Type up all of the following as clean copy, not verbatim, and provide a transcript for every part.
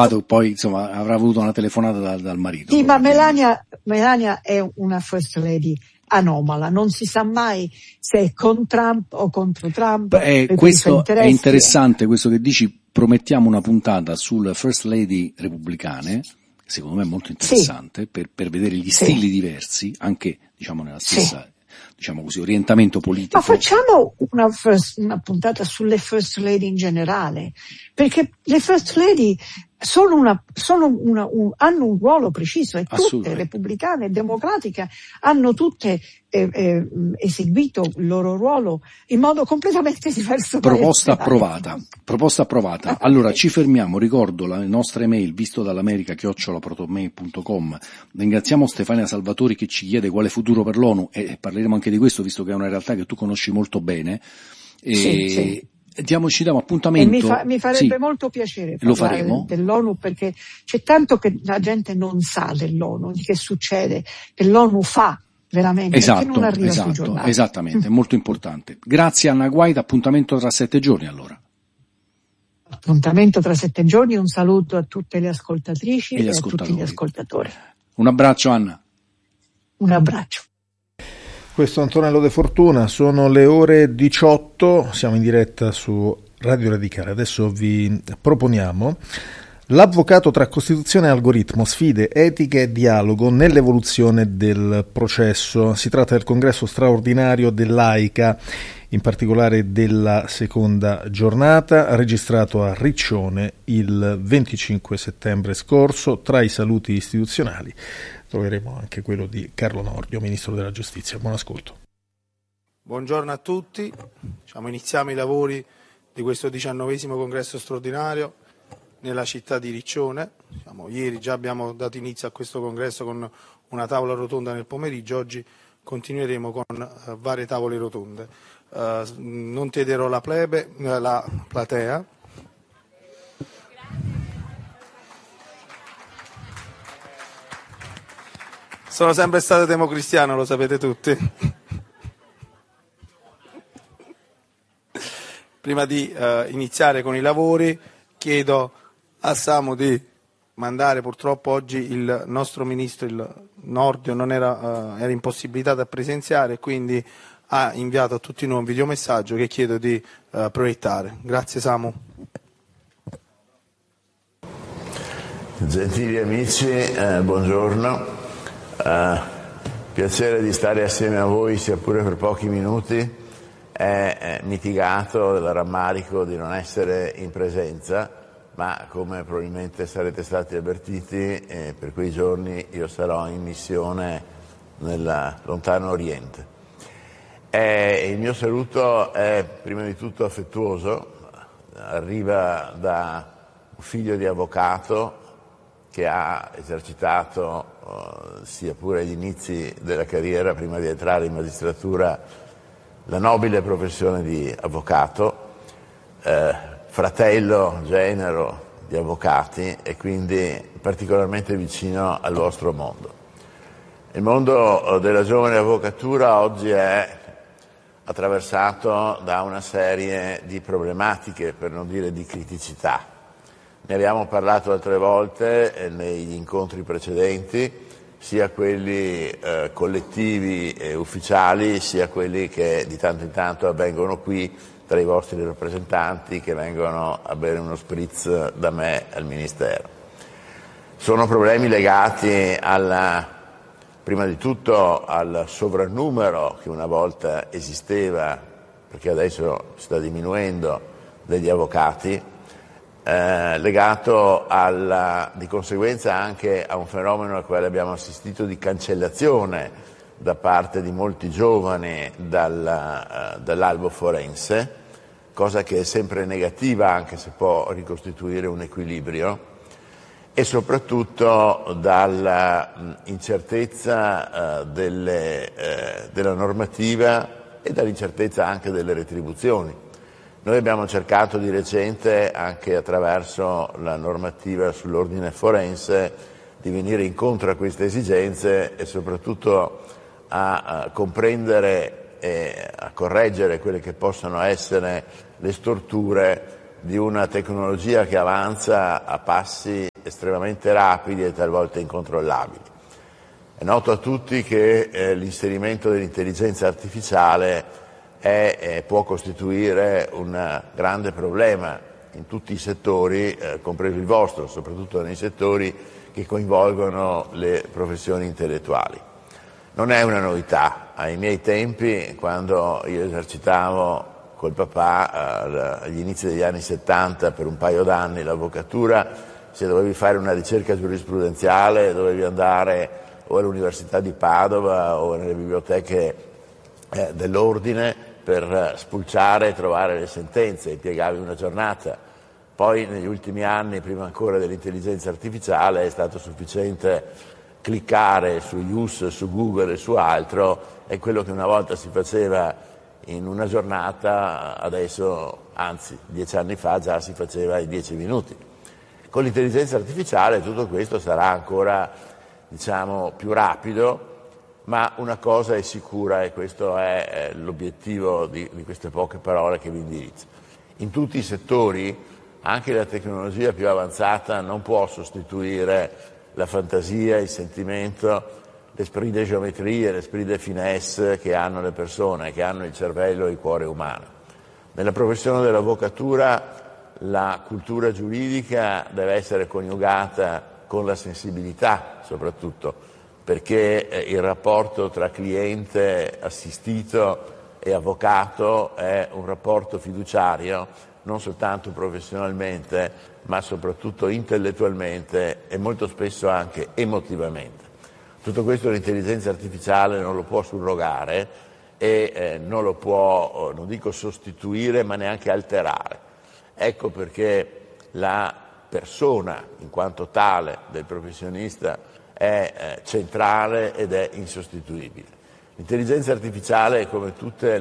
Poi insomma avrà avuto una telefonata dal marito. Sì, ma Melania è una first lady anomala, non si sa mai se è con Trump o contro Trump. Questo è interessante, questo che dici. Promettiamo una puntata sulle first lady repubblicane, secondo me è molto interessante, sì, per vedere gli stili diversi, anche diciamo nella stessa, diciamo così, orientamento politico. Ma facciamo una puntata sulle first lady in generale, perché le first lady hanno un ruolo preciso, e tutte, repubblicane e democratiche, hanno tutte eseguito il loro ruolo in modo completamente diverso. Proposta approvata. Allora ci fermiamo, ricordo le nostre mail, visto dall'America @protonmail.com. Ringraziamo Stefania Salvatori che ci chiede quale futuro per l'ONU, e parleremo anche di questo, visto che è una realtà che tu conosci molto bene. Sì. Ci diamo appuntamento. E mi farebbe molto piacere parlare dell'ONU, perché c'è tanto che la gente non sa dell'ONU, di che succede, che l'ONU fa veramente, che non arriva sui giornali. Esattamente, è molto importante. Grazie Anna Guaida, appuntamento tra 7 giorni allora. Appuntamento tra 7 giorni, un saluto a tutte le ascoltatrici e a tutti gli ascoltatori. Un abbraccio Anna. Un abbraccio. Questo è Antonello De Fortuna, sono le ore 18, siamo in diretta su Radio Radicale. Adesso vi proponiamo l'avvocato tra Costituzione e algoritmo, sfide etiche e dialogo nell'evoluzione del processo. Si tratta del congresso straordinario dell'AICA, in particolare della seconda giornata, registrato a Riccione il 25 settembre scorso. Tra i saluti istituzionali troveremo anche quello di Carlo Nordio, Ministro della Giustizia. Buon ascolto. Buongiorno a tutti. Iniziamo i lavori di questo 19° congresso straordinario nella città di Riccione. Ieri già abbiamo dato inizio a questo congresso con una tavola rotonda nel pomeriggio, oggi continueremo con varie tavole rotonde. Non tederò la platea. Sono sempre stato democristiano, lo sapete tutti. Prima di iniziare con i lavori chiedo a Samu di mandare, purtroppo oggi il nostro ministro, il Nordio, non era impossibilitato a presenziare, quindi ha inviato a tutti noi un videomessaggio che chiedo di proiettare. Grazie Samu. Gentili amici, buongiorno. Piacere di stare assieme a voi, sia pure per pochi minuti. È mitigato dal rammarico di non essere in presenza, ma come probabilmente sarete stati avvertiti, per quei giorni io sarò in missione nel lontano Oriente. Il mio saluto è prima di tutto affettuoso, arriva da un figlio di avvocato che ha esercitato, sia pure agli inizi della carriera, prima di entrare in magistratura, la nobile professione di avvocato, fratello, genero di avvocati, e quindi particolarmente vicino al vostro mondo. Il mondo della giovane avvocatura oggi è attraversato da una serie di problematiche, per non dire di criticità. Ne abbiamo parlato altre volte negli incontri precedenti, sia quelli collettivi e ufficiali, sia quelli che di tanto in tanto avvengono qui tra i vostri rappresentanti che vengono a bere uno spritz da me al Ministero. Sono problemi legati prima di tutto al sovrannumero che una volta esisteva, perché adesso sta diminuendo, degli avvocati, legato di conseguenza anche a un fenomeno al quale abbiamo assistito di cancellazione da parte di molti giovani dall'albo forense, cosa che è sempre negativa anche se può ricostituire un equilibrio, e soprattutto dall'incertezza della normativa e dall'incertezza anche delle retribuzioni. Noi abbiamo cercato di recente, anche attraverso la normativa sull'ordine forense, di venire incontro a queste esigenze e soprattutto a comprendere e a correggere quelle che possono essere le storture di una tecnologia che avanza a passi estremamente rapidi e talvolta incontrollabili. È noto a tutti che l'inserimento dell'intelligenza artificiale può costituire un grande problema in tutti i settori, compreso il vostro, soprattutto nei settori che coinvolgono le professioni intellettuali. Non è una novità. Ai miei tempi, quando io esercitavo col papà agli inizi degli anni 70 per un paio d'anni l'avvocatura, se dovevi fare una ricerca giurisprudenziale dovevi andare o all'Università di Padova o nelle biblioteche dell'ordine per spulciare e trovare le sentenze, impiegavi una giornata. Poi negli ultimi anni, prima ancora dell'intelligenza artificiale, è stato sufficiente cliccare su IUS, su Google e su altro, e quello che una volta si faceva in una giornata, adesso, anzi 10 anni fa già si faceva in 10 minuti. Con l'intelligenza artificiale tutto questo sarà ancora, più rapido, ma una cosa è sicura, e questo è l'obiettivo di queste poche parole che vi indirizzo. In tutti i settori, anche la tecnologia più avanzata non può sostituire la fantasia, il sentimento, l'esprit de geometrie, l'esprit de finesse che hanno le persone, che hanno il cervello e il cuore umano. Nella professione dell'avvocatura la cultura giuridica deve essere coniugata con la sensibilità, soprattutto, perché il rapporto tra cliente, assistito e avvocato è un rapporto fiduciario, non soltanto professionalmente, ma soprattutto intellettualmente e molto spesso anche emotivamente. Tutto questo l'intelligenza artificiale non lo può surrogare e non lo può, non dico sostituire, ma neanche alterare. Ecco perché la persona, in quanto tale, del professionista è centrale ed è insostituibile. L'intelligenza artificiale, come tutte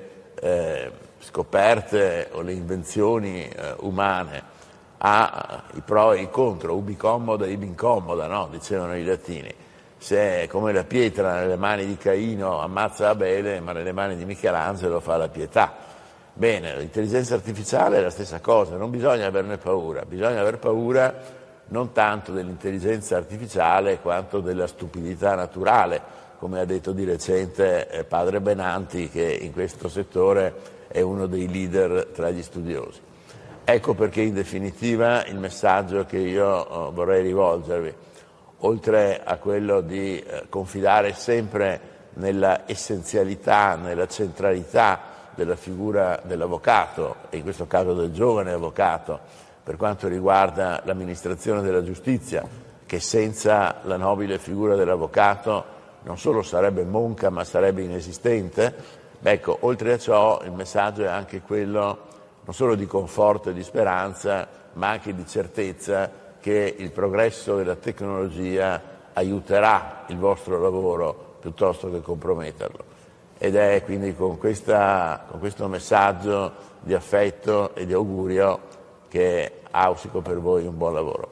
le scoperte o le invenzioni umane, ha i pro e i contro, ubi commoda, ibi incommoda, no? Dicevano i latini. Se come la pietra nelle mani di Caino ammazza Abele, ma nelle mani di Michelangelo fa la pietà. Bene, l'intelligenza artificiale è la stessa cosa, non bisogna averne paura, bisogna aver paura non tanto dell'intelligenza artificiale quanto della stupidità naturale, come ha detto di recente padre Benanti, che in questo settore è uno dei leader tra gli studiosi. Ecco perché in definitiva il messaggio che io vorrei rivolgervi, oltre a quello di confidare sempre nella essenzialità, nella centralità della figura dell'avvocato, e in questo caso del giovane avvocato, per quanto riguarda l'amministrazione della giustizia, che senza la nobile figura dell'avvocato non solo sarebbe monca ma sarebbe inesistente. Ecco, oltre a ciò il messaggio è anche quello non solo di conforto e di speranza, ma anche di certezza che il progresso della tecnologia aiuterà il vostro lavoro piuttosto che comprometterlo. Ed è quindi con questo messaggio di affetto e di augurio che auspico per voi un buon lavoro.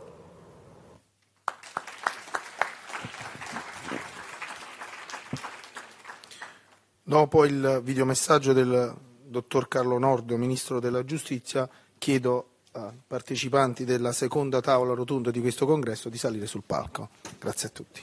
Dopo il videomessaggio del dottor Carlo Nordio, Ministro della Giustizia, chiedo ai partecipanti della seconda tavola rotonda di questo congresso di salire sul palco. Grazie a tutti.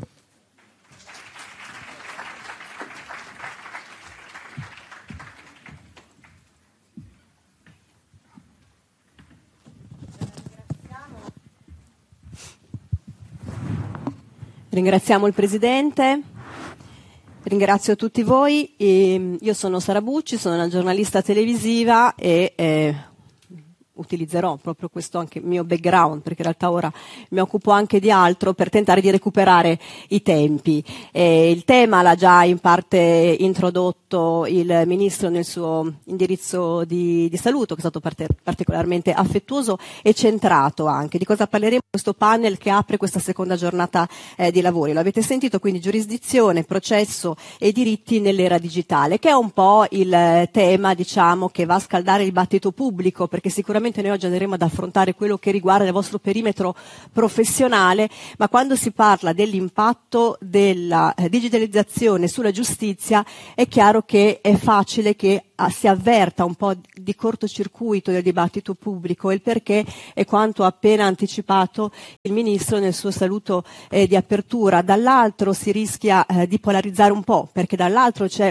Ringraziamo il Presidente. Ringrazio tutti voi. Io sono Sara Bucci, sono una giornalista televisiva e utilizzerò proprio questo anche mio background, perché in realtà ora mi occupo anche di altro, per tentare di recuperare i tempi. Il tema l'ha già in parte introdotto il Ministro nel suo indirizzo di saluto, che è stato particolarmente affettuoso e centrato anche. Di cosa parleremo in questo panel che apre questa seconda giornata di lavori? Lo avete sentito, quindi giurisdizione, processo e diritti nell'era digitale, che è un po' il tema, diciamo, che va a scaldare il dibattito pubblico, perché sicuramente effettivamente noi oggi andremo ad affrontare quello che riguarda il vostro perimetro professionale, ma quando si parla dell'impatto della digitalizzazione sulla giustizia è chiaro che è facile che si avverta un po' di cortocircuito del dibattito pubblico, il perché è quanto ha appena anticipato il Ministro nel suo saluto di apertura. Dall'altro si rischia di polarizzare un po', perché dall'altro c'è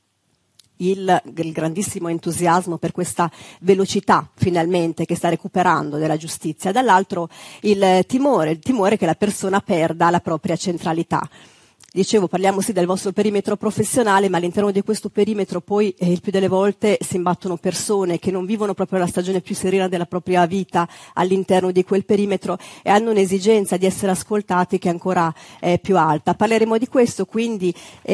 il grandissimo entusiasmo per questa velocità finalmente che sta recuperando della giustizia, dall'altro il timore che la persona perda la propria centralità. Dicevo, parliamo sì del vostro perimetro professionale, ma all'interno di questo perimetro poi il più delle volte si imbattono persone che non vivono proprio la stagione più serena della propria vita all'interno di quel perimetro e hanno un'esigenza di essere ascoltati che è ancora più alta. Parleremo di questo quindi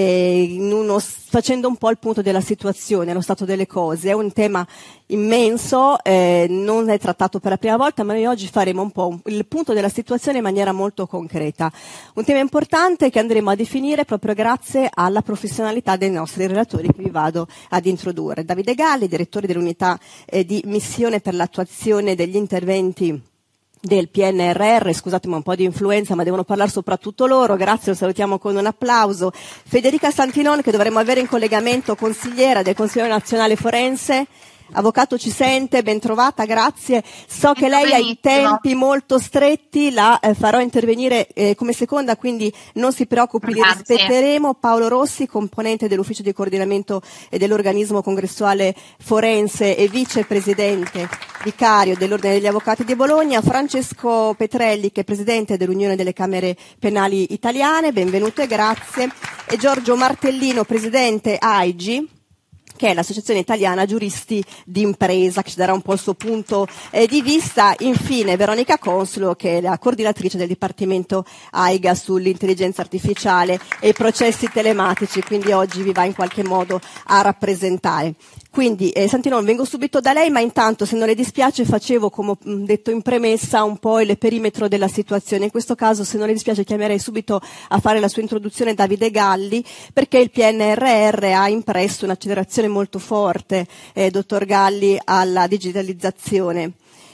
facendo un po' il punto della situazione, lo stato delle cose. È un tema immenso, non è trattato per la prima volta, ma noi oggi faremo un po' il punto della situazione in maniera molto concreta. Un tema importante che andremo a definire proprio grazie alla professionalità dei nostri relatori che vi vado ad introdurre. Davide Galli, direttore dell'unità di missione per l'attuazione degli interventi del PNRR, scusatemi un po' di influenza ma devono parlare soprattutto loro, grazie, lo salutiamo con un applauso. Federica Santinon, che dovremmo avere in collegamento, consigliera del Consiglio Nazionale Forense. Avvocato, ci sente? Ben trovata, grazie. So che lei ha i tempi molto stretti, la farò intervenire come seconda, quindi non si preoccupi, li rispetteremo. Paolo Rossi, componente dell'ufficio di coordinamento e dell'organismo congressuale forense e vicepresidente vicario dell'Ordine degli Avvocati di Bologna. Francesco Petrelli, che è presidente dell'Unione delle Camere Penali Italiane, benvenuto e grazie. E Giorgio Martellino, presidente AIGI, che è l'Associazione Italiana Giuristi d'Impresa, che ci darà un po' il suo punto di vista. Infine Veronica Consulo, che è la coordinatrice del Dipartimento AIGA sull'intelligenza artificiale e i processi telematici, quindi oggi vi va in qualche modo a rappresentare. Quindi Santinon, vengo subito da lei, ma intanto, se non le dispiace, facevo, come ho detto in premessa, un po' il perimetro della situazione. In questo caso, se non le dispiace, chiamerei subito a fare la sua introduzione Davide Galli, perché il PNRR ha impresso un'accelerazione molto forte, dottor Galli, alla digitalizzazione.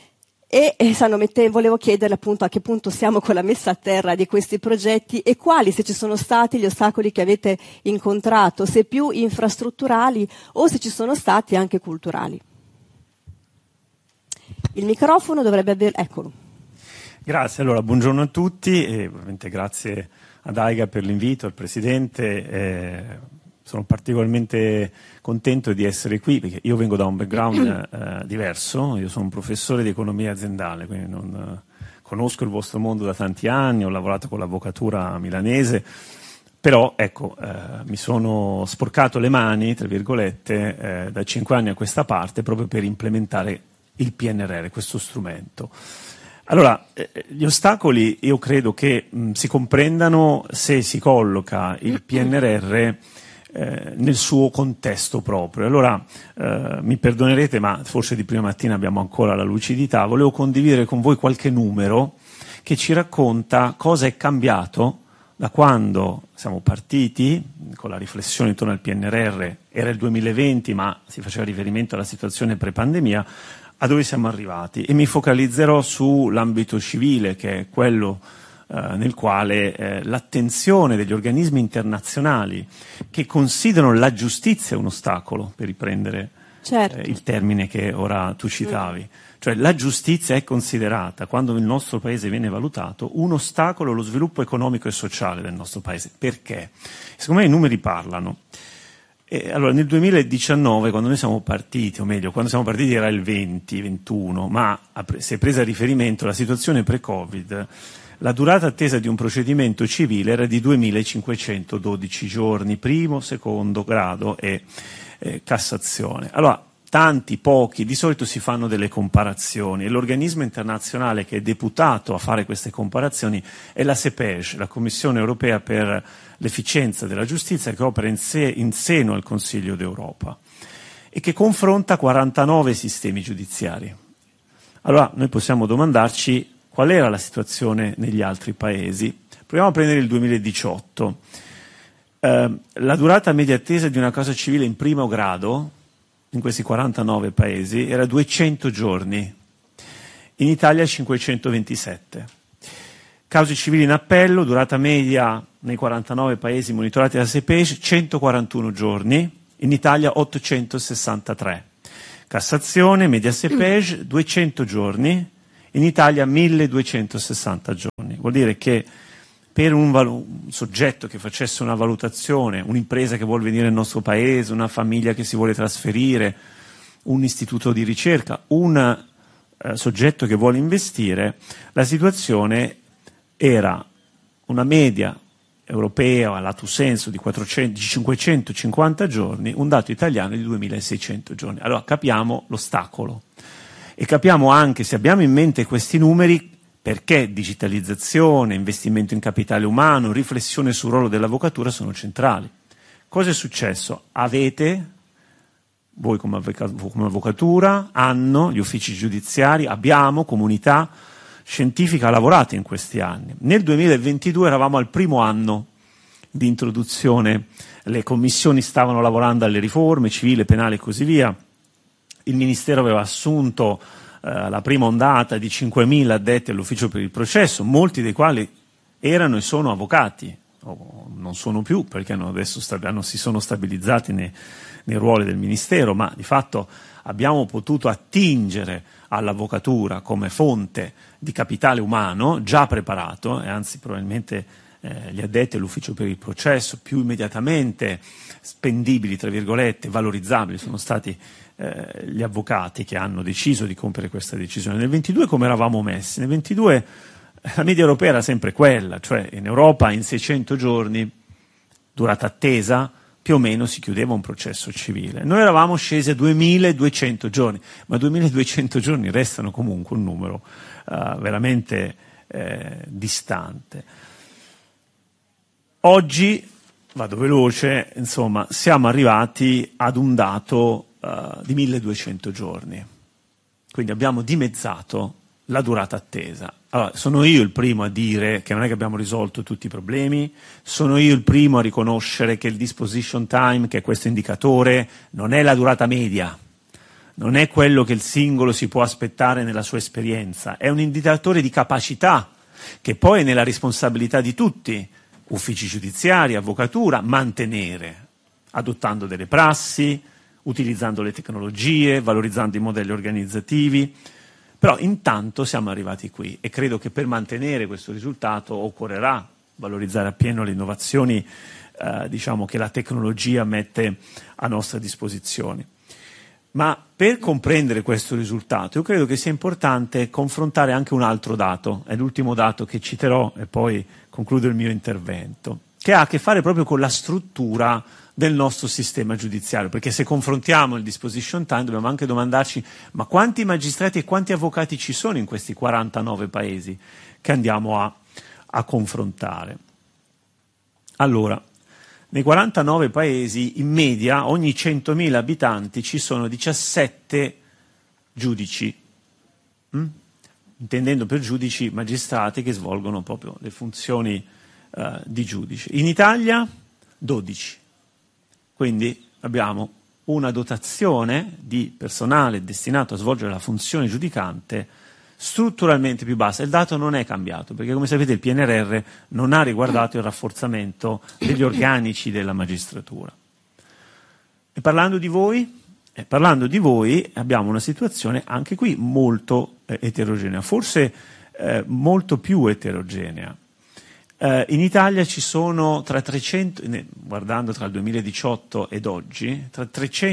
E volevo chiederle appunto a che punto siamo con la messa a terra di questi progetti e quali, se ci sono stati, gli ostacoli che avete incontrato, se più infrastrutturali o se ci sono stati anche culturali. Il microfono dovrebbe avere... Eccolo. Grazie, allora buongiorno a tutti e ovviamente grazie ad AIGA per l'invito, al Presidente. Sono particolarmente contento di essere qui perché io vengo da un background diverso, io sono un professore di economia aziendale, quindi non conosco il vostro mondo da tanti anni, ho lavorato con l'avvocatura milanese, però ecco, mi sono sporcato le mani, tra virgolette, da 5 anni a questa parte proprio per implementare il PNRR, questo strumento. Allora, gli ostacoli io credo che si comprendano se si colloca il PNRR nel suo contesto proprio. Allora mi perdonerete, ma forse di prima mattina abbiamo ancora la lucidità. Volevo condividere con voi qualche numero che ci racconta cosa è cambiato da quando siamo partiti con la riflessione intorno al PNRR. Era il 2020, ma si faceva riferimento alla situazione pre-pandemia, a dove siamo arrivati. E mi focalizzerò sull'ambito civile, che è quello nel quale l'attenzione degli organismi internazionali che considerano la giustizia un ostacolo, per riprendere il termine che ora tu citavi, cioè la giustizia è considerata, quando il nostro paese viene valutato, un ostacolo allo sviluppo economico e sociale del nostro paese. Perché? Secondo me i numeri parlano. Allora, nel 2019, quando noi siamo partiti, o meglio, quando siamo partiti era il 20-21, ma si è presa a riferimento la situazione pre-Covid. La durata attesa di un procedimento civile era di 2.512 giorni, primo, secondo grado e Cassazione. Allora, tanti, pochi, di solito si fanno delle comparazioni e l'organismo internazionale che è deputato a fare queste comparazioni è la CEPEJ, la Commissione Europea per l'Efficienza della Giustizia, che opera in seno al Consiglio d'Europa e che confronta 49 sistemi giudiziari. Allora, noi possiamo domandarci qual era la situazione negli altri paesi. Proviamo a prendere il 2018. La durata media attesa di una causa civile in primo grado, in questi 49 paesi, era 200 giorni. in Italia 527. Cause civili in appello, durata media nei 49 paesi monitorati da CEPEJ 141 giorni, in Italia 863. Cassazione, media CEPEJ 200 giorni, in Italia 1260 giorni. Vuol dire che per un soggetto che facesse una valutazione, un'impresa che vuole venire nel nostro paese, una famiglia che si vuole trasferire, un istituto di ricerca, un soggetto che vuole investire, la situazione era una media europea, lato senso, di 550 giorni, un dato italiano di 2600 giorni. Allora capiamo l'ostacolo e capiamo anche, se abbiamo in mente questi numeri, perché digitalizzazione, investimento in capitale umano, riflessione sul ruolo dell'avvocatura sono centrali. Cosa è successo? Avete, voi come avvocatura, hanno, gli uffici giudiziari, abbiamo, comunità scientifica ha lavorato in questi anni. Nel 2022 eravamo al primo anno di introduzione, le commissioni stavano lavorando alle riforme, civile, penale e così via. Il Ministero aveva assunto la prima ondata di 5.000 addetti all'ufficio per il processo, molti dei quali erano e sono avvocati, o non sono più perché adesso si sono stabilizzati nei ruoli del Ministero, ma di fatto abbiamo potuto attingere all'avvocatura come fonte di capitale umano già preparato, e anzi probabilmente gli addetti all'ufficio per il processo più immediatamente spendibili, tra virgolette, valorizzabili, sono stati gli avvocati che hanno deciso di compiere questa decisione. Nel 22 come eravamo messi? Nel 22 la media europea era sempre quella, cioè in Europa in 600 giorni, durata attesa, più o meno si chiudeva un processo civile. Noi eravamo scesi a 2200 giorni, ma 2200 giorni restano comunque un numero veramente distante. Oggi, vado veloce, insomma, siamo arrivati ad un dato di 1200 giorni, quindi abbiamo dimezzato la durata attesa. Allora, sono io il primo a dire che non è che abbiamo risolto tutti i problemi, sono io il primo a riconoscere che il disposition time, che è questo indicatore, non è la durata media, non è quello che il singolo si può aspettare nella sua esperienza, è un indicatore di capacità che poi è nella responsabilità di tutti, uffici giudiziari, avvocatura, mantenere, adottando delle prassi, utilizzando le tecnologie, valorizzando i modelli organizzativi. Però intanto siamo arrivati qui e credo che per mantenere questo risultato occorrerà valorizzare appieno le innovazioni che la tecnologia mette a nostra disposizione. Ma per comprendere questo risultato io credo che sia importante confrontare anche un altro dato, è l'ultimo dato che citerò e poi concludo il mio intervento, che ha a che fare proprio con la struttura del nostro sistema giudiziario, perché se confrontiamo il disposition time dobbiamo anche domandarci ma quanti magistrati e quanti avvocati ci sono in questi 49 paesi che andiamo a confrontare. Allora, nei 49 paesi in media ogni 100.000 abitanti ci sono 17 giudici, intendendo per giudici magistrati che svolgono proprio le funzioni di giudice. In Italia 12. Quindi abbiamo una dotazione di personale destinato a svolgere la funzione giudicante strutturalmente più bassa. Il dato non è cambiato, perché come sapete il PNRR non ha riguardato il rafforzamento degli organici della magistratura. E parlando di voi abbiamo una situazione anche qui molto eterogenea, forse molto più eterogenea. In Italia ci sono guardando tra il 2018 ed oggi, tra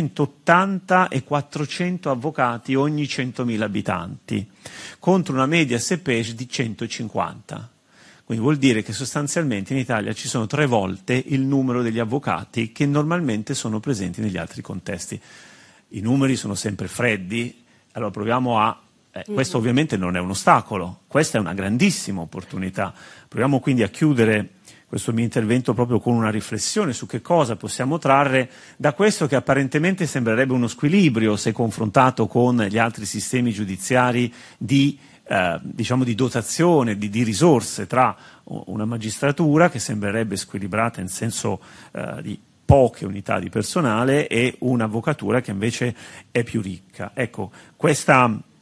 380 e 400 avvocati ogni 100.000 abitanti, contro una media CEPEJ di 150. Quindi vuol dire che sostanzialmente in Italia ci sono 3 volte il numero degli avvocati che normalmente sono presenti negli altri contesti. I numeri sono sempre freddi, allora proviamo a... questo ovviamente non è un ostacolo, questa è una grandissima opportunità. Proviamo quindi a chiudere questo mio intervento proprio con una riflessione su che cosa possiamo trarre da questo che apparentemente sembrerebbe uno squilibrio se confrontato con gli altri sistemi giudiziari di dotazione, di risorse tra una magistratura che sembrerebbe squilibrata in senso di poche unità di personale e un'avvocatura che invece è più ricca. Ecco, questa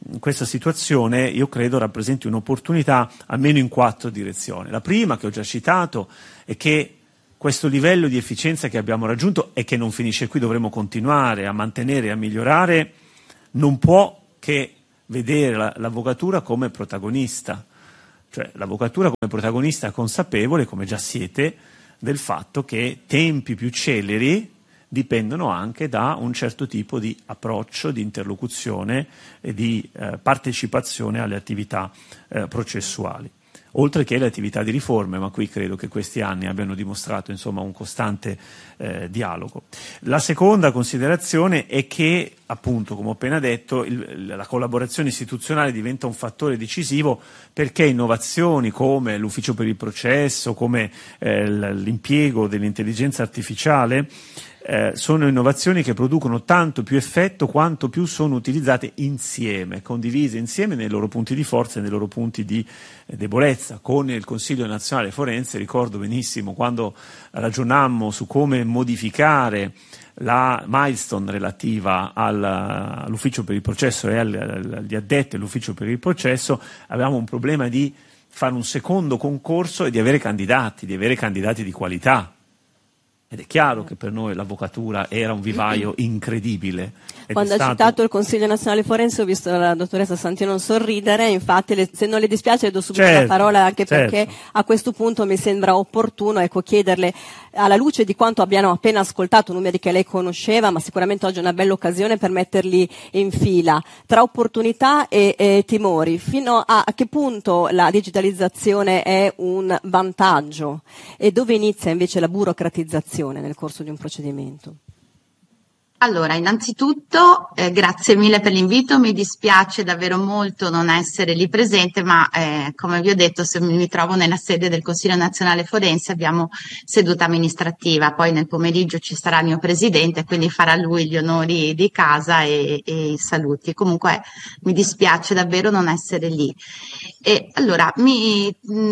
questa situazione io credo rappresenti un'opportunità almeno in 4 direzioni. La prima, che ho già citato, è che questo livello di efficienza che abbiamo raggiunto e che non finisce qui, dovremo continuare a mantenere e a migliorare, non può che vedere l'avvocatura come protagonista, cioè l'avvocatura come protagonista consapevole, come già siete, del fatto che tempi più celeri dipendono anche da un certo tipo di approccio, di interlocuzione e di partecipazione alle attività processuali, oltre che le attività di riforme, ma qui credo che questi anni abbiano dimostrato insomma un costante dialogo. La seconda considerazione è che, appunto, come ho appena detto, la collaborazione istituzionale diventa un fattore decisivo, perché innovazioni come l'ufficio per il processo, come l'impiego dell'intelligenza artificiale, sono innovazioni che producono tanto più effetto quanto più sono utilizzate insieme, condivise insieme nei loro punti di forza e nei loro punti di debolezza. Con il Consiglio nazionale forense ricordo benissimo quando ragionammo su come modificare la milestone relativa all'ufficio per il processo e agli addetti all'ufficio per il processo, avevamo un problema di fare un secondo concorso e di avere candidati di qualità. Ed è chiaro che per noi l'avvocatura era un vivaio incredibile. Quando ha citato il Consiglio Nazionale Forense ho visto la dottoressa Santillan sorridere, infatti se non le dispiace do subito la parola, anche perché a questo punto mi sembra opportuno chiederle, alla luce di quanto abbiamo appena ascoltato, numeri che lei conosceva, ma sicuramente oggi è una bella occasione per metterli in fila, tra opportunità e timori, fino a che punto la digitalizzazione è un vantaggio e dove inizia invece la burocratizzazione nel corso di un procedimento? Allora, innanzitutto grazie mille per l'invito, mi dispiace davvero molto non essere lì presente, ma come vi ho detto, se mi trovo nella sede del Consiglio Nazionale Forense abbiamo seduta amministrativa, poi nel pomeriggio ci sarà il mio presidente, quindi farà lui gli onori di casa e i saluti. Comunque mi dispiace davvero non essere lì. E allora mi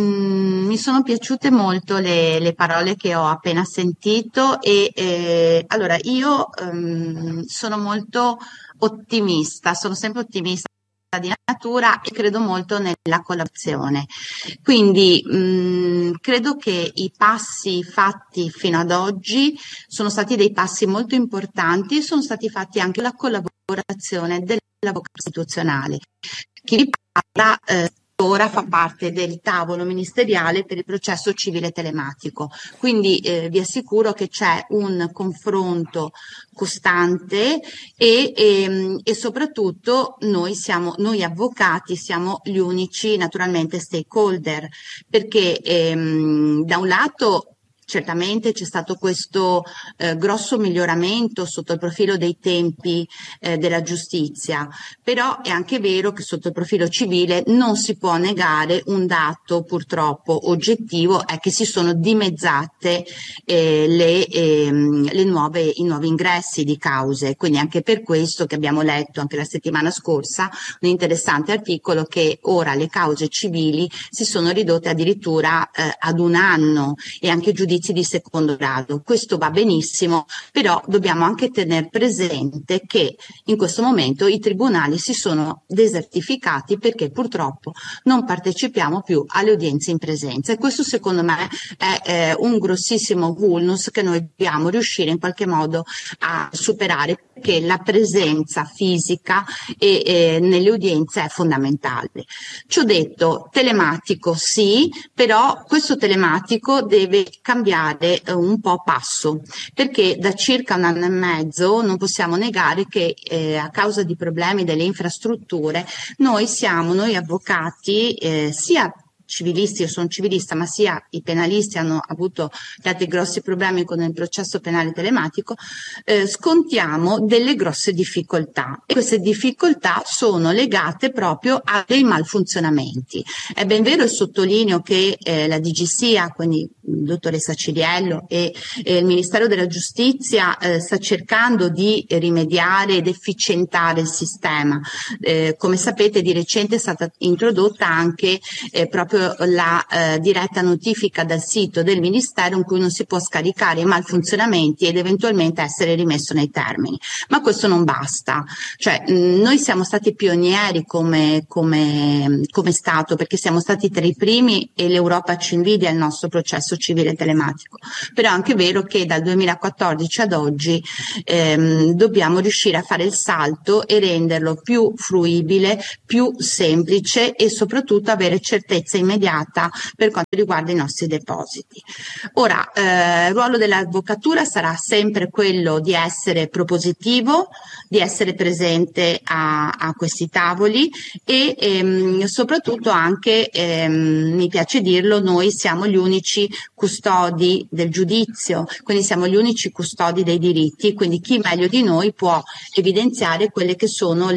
sono piaciute molto le parole che ho appena sentito e allora io sono molto ottimista, sono sempre ottimista di natura e credo molto nella collaborazione. Quindi credo che i passi fatti fino ad oggi sono stati dei passi molto importanti e sono stati fatti anche la collaborazione dell'avvocato istituzionale. Chi vi parla ora fa parte del tavolo ministeriale per il processo civile telematico, quindi vi assicuro che c'è un confronto costante e soprattutto noi avvocati siamo gli unici naturalmente stakeholder, perché da un lato certamente c'è stato questo grosso miglioramento sotto il profilo dei tempi della giustizia, però è anche vero che sotto il profilo civile non si può negare un dato purtroppo oggettivo, è che si sono dimezzate i nuovi ingressi di cause, quindi anche per questo che abbiamo letto anche la settimana scorsa un interessante articolo che ora le cause civili si sono ridotte addirittura ad 1 anno e anche giudizi di secondo grado. Questo va benissimo, però dobbiamo anche tener presente che in questo momento i tribunali si sono desertificati perché purtroppo non partecipiamo più alle udienze in presenza e questo secondo me è un grossissimo vulnus che noi dobbiamo riuscire in qualche modo a superare, perché la presenza fisica nelle udienze è fondamentale. Ci ho detto telematico sì, però questo telematico deve cambiare un po' passo, perché da circa 1 anno e mezzo non possiamo negare che a causa di problemi delle infrastrutture noi avvocati sia civilisti, io sono civilista, ma sia i penalisti hanno avuto tanti grossi problemi con il processo penale telematico, scontiamo delle grosse difficoltà e queste difficoltà sono legate proprio a dei malfunzionamenti. È ben vero e sottolineo che la DGSIA, quindi dottoressa Ciriello e il Ministero della Giustizia sta cercando di rimediare ed efficientare il sistema. Come sapete, di recente è stata introdotta anche proprio la diretta notifica dal sito del Ministero, in cui non si può scaricare i malfunzionamenti ed eventualmente essere rimesso nei termini. Ma questo non basta, cioè noi siamo stati pionieri come Stato, perché siamo stati tra i primi e l'Europa ci invidia il nostro processo civile telematico, però è anche vero che dal 2014 ad oggi dobbiamo riuscire a fare il salto e renderlo più fruibile, più semplice e soprattutto avere certezza immediata per quanto riguarda i nostri depositi. Ora, il ruolo dell'avvocatura sarà sempre quello di essere propositivo, di essere presente a questi tavoli e soprattutto anche, mi piace dirlo, noi siamo gli unici custodi del giudizio, quindi siamo gli unici custodi dei diritti, quindi chi meglio di noi può evidenziare quelle che sono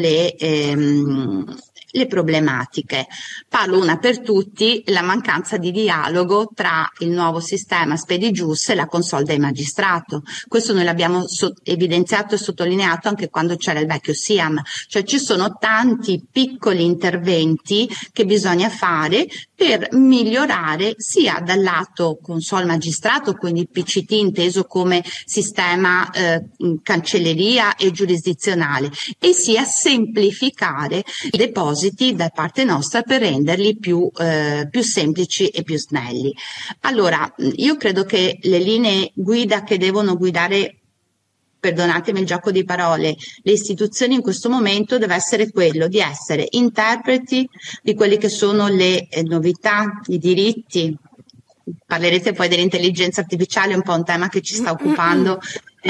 le problematiche. Parlo una per tutti: la mancanza di dialogo tra il nuovo sistema SpediGius e la console del magistrato. Questo noi l'abbiamo evidenziato e sottolineato anche quando c'era il vecchio SIAM, cioè ci sono tanti piccoli interventi che bisogna fare per migliorare sia dal lato console magistrato, quindi PCT inteso come sistema cancelleria e giurisdizionale, e sia semplificare i depositi da parte nostra per renderli più semplici e più snelli. Allora, io credo che le linee guida che devono guidare, perdonatemi il gioco di parole, le istituzioni in questo momento deve essere quello di essere interpreti di quelle che sono le novità, i diritti. Parlerete poi dell'intelligenza artificiale, un po' un tema che ci sta occupando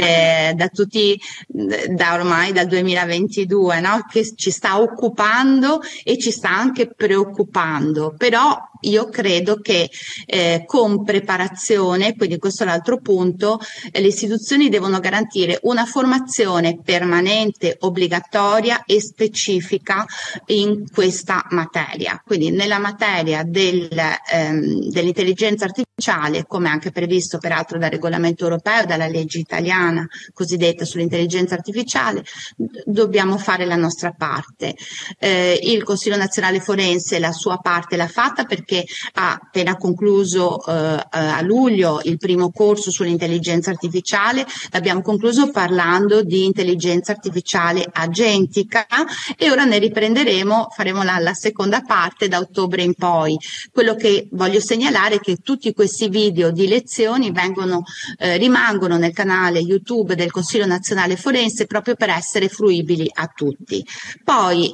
da ormai dal 2022, no? Che ci sta occupando e ci sta anche preoccupando, però io credo che con preparazione, quindi questo è l'altro punto, le istituzioni devono garantire una formazione permanente, obbligatoria e specifica in questa materia, quindi nella materia dell'intelligenza artificiale, come anche previsto peraltro dal regolamento europeo e dalla legge italiana cosiddetta sull'intelligenza artificiale, dobbiamo fare la nostra parte. Il Consiglio Nazionale Forense la sua parte l'ha fatta, perché ha appena concluso a luglio il primo corso sull'intelligenza artificiale, l'abbiamo concluso parlando di intelligenza artificiale agentica e ora ne riprenderemo, faremo la seconda parte da ottobre in poi. Quello che voglio segnalare è che tutti questi video di lezioni rimangono nel canale YouTube del Consiglio Nazionale Forense proprio per essere fruibili a tutti. Poi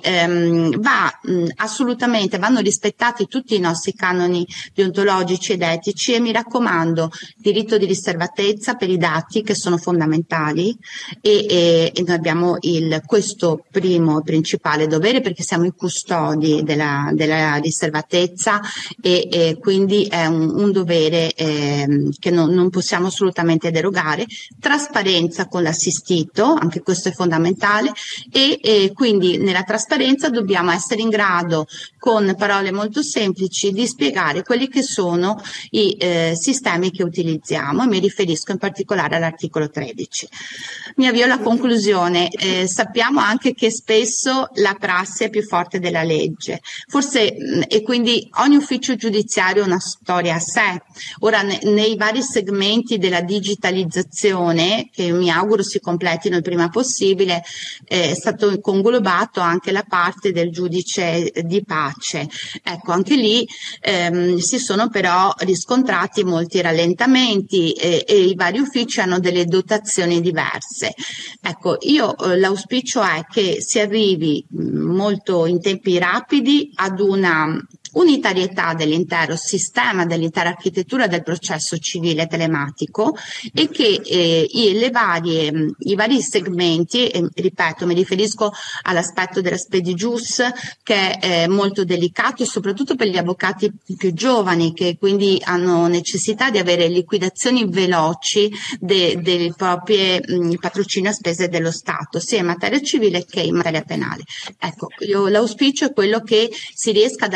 assolutamente vanno rispettati tutti i nostri canoni deontologici ed etici e mi raccomando, diritto di riservatezza per i dati che sono fondamentali e noi abbiamo questo primo principale dovere, perché siamo i custodi della riservatezza e quindi è un dovere che non possiamo assolutamente derogare. Trasparenza con l'assistito, anche questo è fondamentale, e quindi nella trasparenza dobbiamo essere in grado, con parole molto semplici, di spiegare quelli che sono i sistemi che utilizziamo, e mi riferisco in particolare all'articolo 13. Mi avvio alla conclusione. Sappiamo anche che spesso la prassi è più forte della legge, forse, e quindi ogni ufficio giudiziario ha una storia a sé. Ora, nei vari segmenti della digitalizzazione, che mi auguro si completino il prima possibile, è stato conglobato anche la parte del giudice di pace. Ecco, anche lì si sono però riscontrati molti rallentamenti e i vari uffici hanno delle dotazioni diverse. Ecco, l'auspicio è che si arrivi molto in tempi rapidi ad una unitarietà dell'intero sistema, dell'intera architettura del processo civile telematico, e che i vari segmenti, ripeto, mi riferisco all'aspetto della SpediGius, che è molto delicato e soprattutto per gli avvocati più giovani, che quindi hanno necessità di avere liquidazioni veloci delle proprie patrocini a spese dello Stato, sia in materia civile che in materia penale. Ecco, l'auspicio è quello che si riesca ad arrivare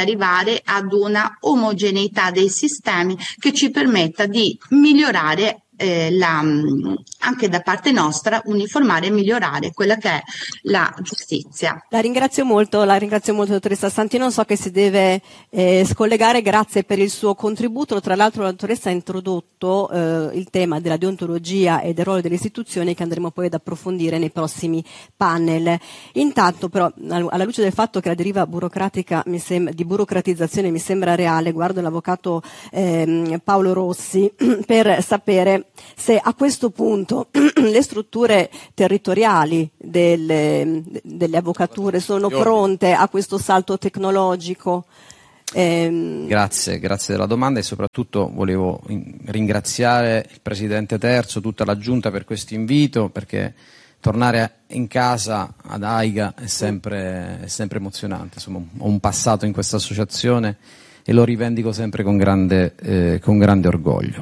arrivare ad una omogeneità dei sistemi che ci permetta di migliorare anche da parte nostra, uniformare e migliorare quella che è la giustizia. La ringrazio molto, dottoressa Santino, so che si deve scollegare, grazie per il suo contributo. Tra l'altro la dottoressa ha introdotto il tema della deontologia e del ruolo delle istituzioni, che andremo poi ad approfondire nei prossimi panel. Intanto però, alla luce del fatto che la deriva burocratica di burocratizzazione mi sembra reale, guardo l'avvocato Paolo Rossi per sapere se a questo punto le strutture territoriali delle avvocature sono pronte a questo salto tecnologico. Grazie della domanda, e soprattutto volevo ringraziare il Presidente Terzo, tutta la Giunta per questo invito, perché tornare in casa ad Aiga è sempre emozionante. Insomma, ho un passato in questa associazione e lo rivendico sempre con grande orgoglio.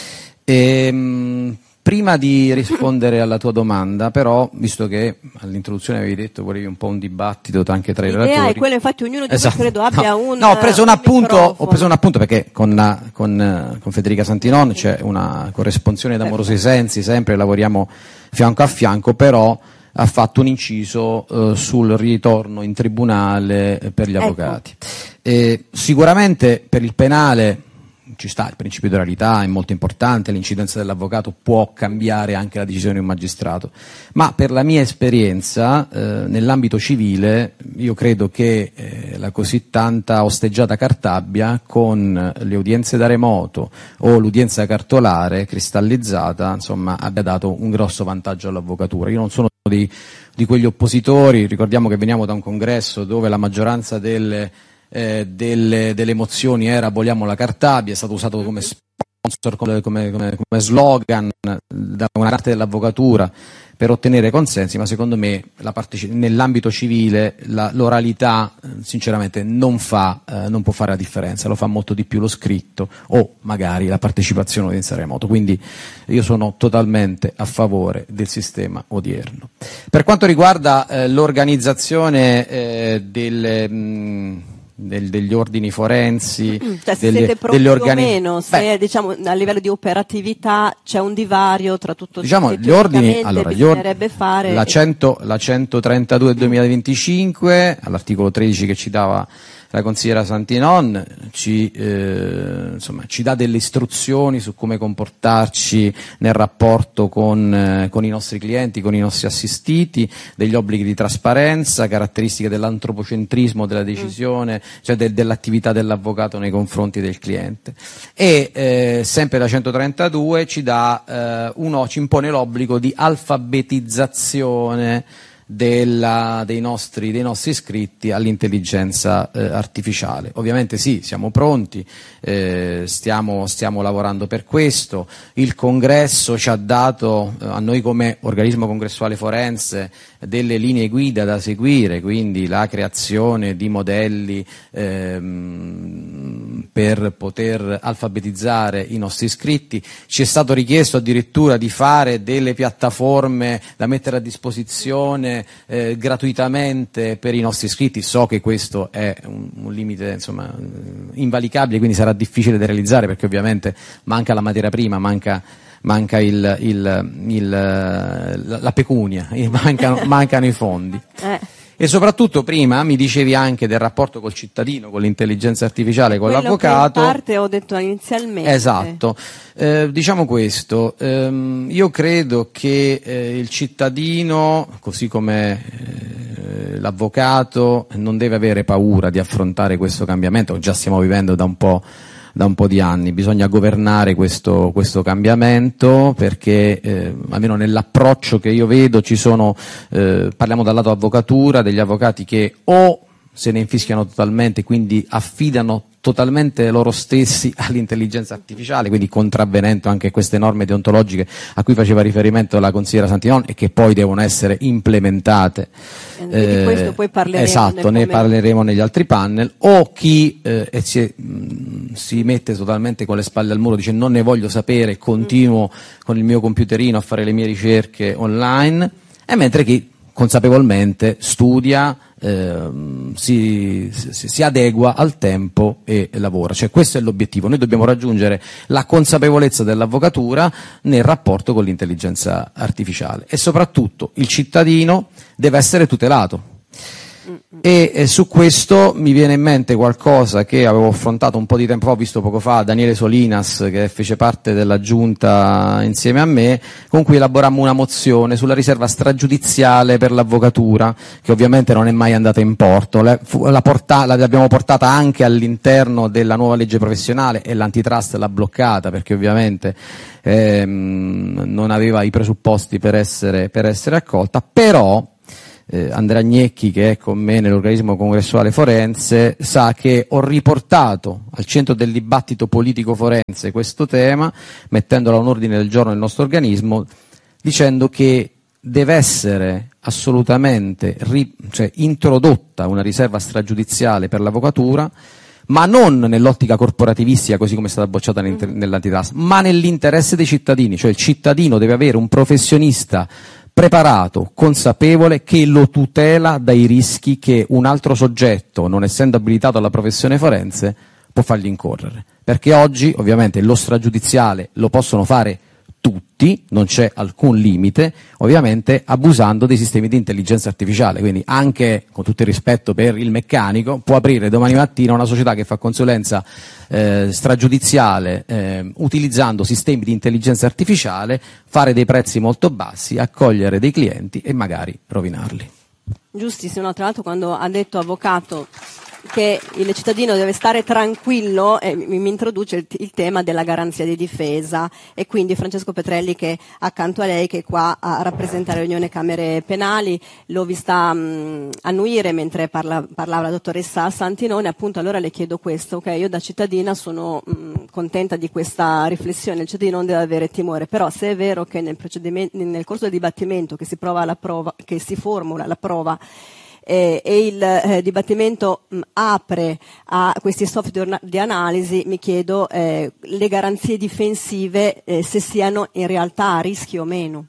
Prima di rispondere alla tua domanda, però, visto che all'introduzione avevi detto volevi un po' un dibattito anche tra i relatori. L'idea è quella, infatti ognuno di voi credo abbia un ho preso un appunto perché con Federica Santinon c'è una corresponsione d'amorosi sensi, sempre lavoriamo fianco a fianco, però ha fatto un inciso sul ritorno in tribunale per gli avvocati. Sicuramente per il penale ci sta il principio di oralità, è molto importante, l'incidenza dell'avvocato può cambiare anche la decisione di un magistrato, ma per la mia esperienza nell'ambito civile io credo che la così tanta osteggiata Cartabia con le udienze da remoto o l'udienza cartolare cristallizzata, insomma, abbia dato un grosso vantaggio all'avvocatura. Io non sono di quegli oppositori, ricordiamo che veniamo da un congresso dove la maggioranza delle mozioni era aboliamo la Cartabia, è stato usato come sponsor, come slogan da una parte dell'avvocatura per ottenere consensi, ma secondo me nell'ambito civile l'oralità sinceramente non può fare la differenza, lo fa molto di più lo scritto o magari la partecipazione all'udienza remoto, quindi io sono totalmente a favore del sistema odierno. Per quanto riguarda l'organizzazione degli ordini forensi, cioè se siete pronti o meno, se diciamo a livello di operatività c'è un divario tra tutto gli ordini, allora fare la 132 del 2025 all'articolo 13 che ci dava la consigliera Santinon ci dà delle istruzioni su come comportarci nel rapporto con i nostri clienti, con i nostri assistiti, degli obblighi di trasparenza, caratteristiche dell'antropocentrismo della decisione, cioè dell'attività dell'avvocato nei confronti del cliente. E sempre la 132 ci impone l'obbligo di alfabetizzazione dei nostri iscritti all'intelligenza artificiale. Ovviamente sì, siamo pronti, stiamo lavorando per questo. Il Congresso ci ha dato a noi come organismo congressuale forense delle linee guida da seguire, quindi la creazione di modelli per poter alfabetizzare i nostri iscritti. Ci è stato richiesto addirittura di fare delle piattaforme da mettere a disposizione gratuitamente per i nostri iscritti. So che questo è un limite insomma invalicabile, quindi sarà difficile da realizzare perché ovviamente manca la materia prima, manca la pecunia, mancano i fondi. E soprattutto prima mi dicevi anche del rapporto col cittadino, con l'intelligenza artificiale, con l'avvocato. Che in parte ho detto inizialmente. Esatto. Diciamo questo, io credo che il cittadino, così come l'avvocato, non deve avere paura di affrontare questo cambiamento che già stiamo vivendo da un po' di anni. Bisogna governare questo cambiamento perché almeno nell'approccio che io vedo ci sono, parliamo dal lato avvocatura, degli avvocati che o se ne infischiano totalmente, quindi affidano totalmente loro stessi all'intelligenza artificiale, quindi contravvenendo anche queste norme deontologiche a cui faceva riferimento la consigliera Santinon e che poi devono essere implementate. Di questo poi parleremo. Esatto, ne parleremo negli altri panel. O chi si mette totalmente con le spalle al muro, dice non ne voglio sapere, continuo con il mio computerino a fare le mie ricerche online, e mentre chi consapevolmente studia, si adegua al tempo e lavora. Cioè questo è l'obiettivo. Noi dobbiamo raggiungere la consapevolezza dell'avvocatura nel rapporto con l'intelligenza artificiale, e soprattutto il cittadino deve essere tutelato. E su questo mi viene in mente qualcosa che avevo affrontato un po' di tempo fa, ho visto poco fa Daniele Solinas, che fece parte della giunta insieme a me, con cui elaborammo una mozione sulla riserva stragiudiziale per l'avvocatura, che ovviamente non è mai andata in porto. L'abbiamo portata anche all'interno della nuova legge professionale e l'antitrust l'ha bloccata, perché ovviamente non aveva i presupposti per essere accolta. Però Andrea Gnecchi, che è con me nell'organismo congressuale forense, sa che ho riportato al centro del dibattito politico forense questo tema, mettendolo a un ordine del giorno del nostro organismo, dicendo che deve essere assolutamente introdotta una riserva stragiudiziale per l'avvocatura, ma non nell'ottica corporativistica, così come è stata bocciata nell'antitrust, ma nell'interesse dei cittadini. Cioè il cittadino deve avere un professionista preparato, consapevole, che lo tutela dai rischi che un altro soggetto, non essendo abilitato alla professione forense, può fargli incorrere. Perché oggi ovviamente lo stragiudiziale lo possono fare tutti, non c'è alcun limite, ovviamente abusando dei sistemi di intelligenza artificiale. Quindi anche, con tutto il rispetto per il meccanico, può aprire domani mattina una società che fa consulenza stragiudiziale utilizzando sistemi di intelligenza artificiale, fare dei prezzi molto bassi, accogliere dei clienti e magari rovinarli. Giustissimo, tra l'altro quando ha detto avvocato che il cittadino deve stare tranquillo, mi introduce il tema della garanzia di difesa, e quindi Francesco Petrelli, che accanto a lei, che è qua a rappresentare l'Unione Camere Penali, lo vi sta annuire mentre parlava la dottoressa Santinone. Appunto, allora le chiedo questo, ok, io da cittadina sono contenta di questa riflessione, il cittadino non deve avere timore, però se è vero che nel corso del dibattimento che si formula la prova e il dibattimento apre a questi software di analisi, mi chiedo le garanzie difensive se siano in realtà a rischio o meno.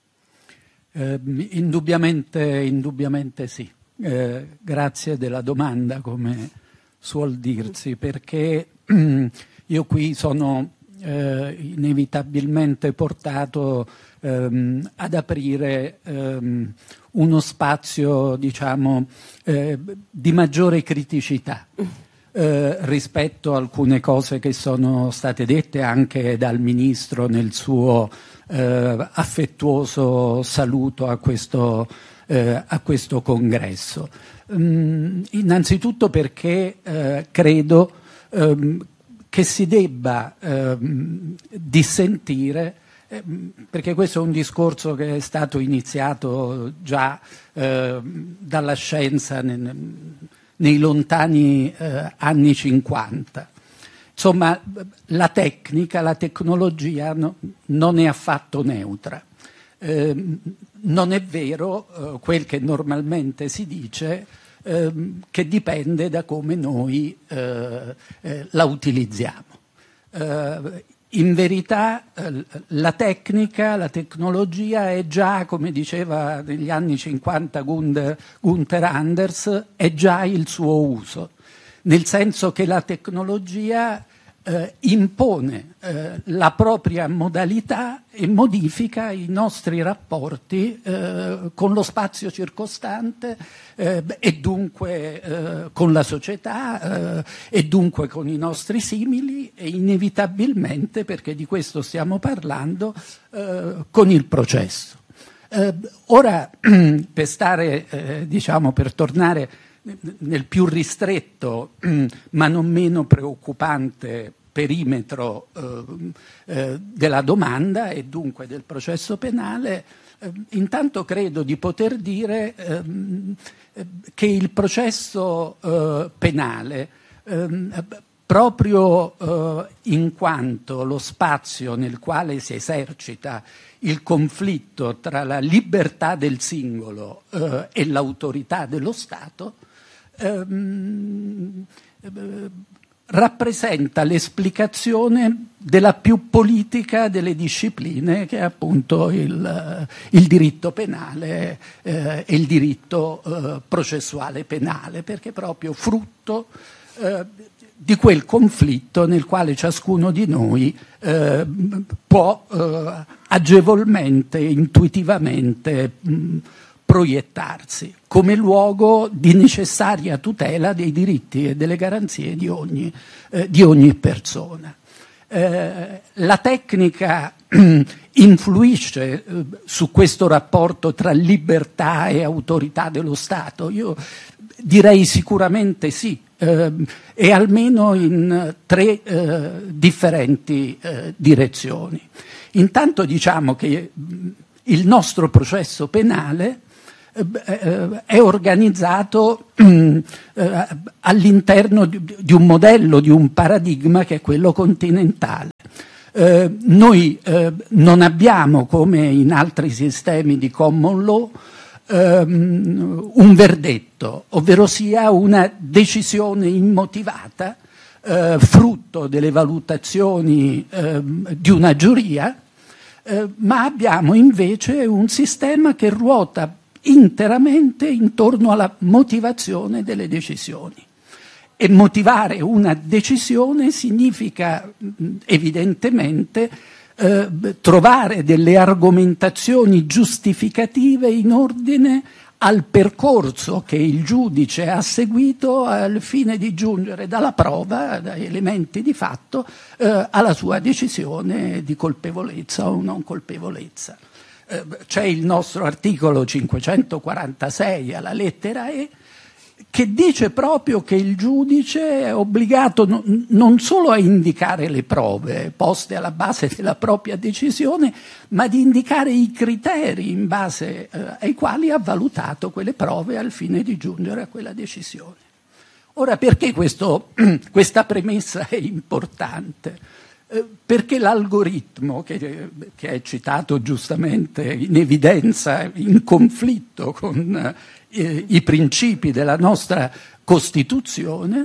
Indubbiamente sì. Grazie della domanda, come suol dirsi, perché io qui sono inevitabilmente portato ad aprire uno spazio, diciamo, di maggiore criticità rispetto a alcune cose che sono state dette anche dal Ministro nel suo affettuoso saluto a questo congresso. Innanzitutto perché credo che si debba dissentire, perché questo è un discorso che è stato iniziato già dalla scienza nei lontani anni 50. Insomma, la tecnologia non è affatto neutra. Non è vero quel che normalmente si dice, che dipende da come noi la utilizziamo. In verità la tecnologia è già, come diceva negli anni 50 Gunther Anders, è già il suo uso, nel senso che la tecnologia impone la propria modalità e modifica i nostri rapporti con lo spazio circostante e dunque con la società e dunque con i nostri simili e inevitabilmente, perché di questo stiamo parlando, con il processo. Ora, per tornare nel più ristretto ma non meno preoccupante perimetro della domanda e dunque del processo penale, intanto credo di poter dire che il processo penale, proprio in quanto lo spazio nel quale si esercita il conflitto tra la libertà del singolo e l'autorità dello Stato, rappresenta l'esplicazione della più politica delle discipline, che è appunto il diritto penale e il diritto processuale penale, perché è proprio frutto di quel conflitto nel quale ciascuno di noi può agevolmente, intuitivamente proiettarsi come luogo di necessaria tutela dei diritti e delle garanzie di ogni persona. La tecnica influisce su questo rapporto tra libertà e autorità dello Stato? Io direi sicuramente sì, e almeno in tre differenti direzioni. Intanto diciamo che il nostro processo penale è organizzato all'interno di un modello, di un paradigma che è quello continentale. Noi non abbiamo, come in altri sistemi di common law, un verdetto, ovvero sia una decisione immotivata, frutto delle valutazioni di una giuria, ma abbiamo invece un sistema che ruota interamente intorno alla motivazione delle decisioni. E motivare una decisione significa evidentemente trovare delle argomentazioni giustificative in ordine al percorso che il giudice ha seguito al fine di giungere dalla prova, dai elementi di fatto, alla sua decisione di colpevolezza o non colpevolezza. C'è il nostro articolo 546 alla lettera E, che dice proprio che il giudice è obbligato non solo a indicare le prove poste alla base della propria decisione, ma di indicare i criteri in base ai quali ha valutato quelle prove al fine di giungere a quella decisione. Ora, perché questa premessa è importante? Perché l'algoritmo, che è citato giustamente in evidenza, in conflitto con i principi della nostra Costituzione,